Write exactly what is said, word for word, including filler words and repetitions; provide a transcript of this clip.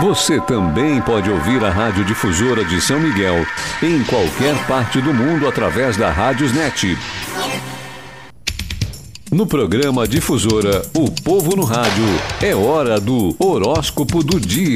Você também pode ouvir a Rádio Difusora de São Miguel em qualquer parte do mundo através da Rádiosnet. No programa Difusora, o povo no rádio, é hora do horóscopo do dia.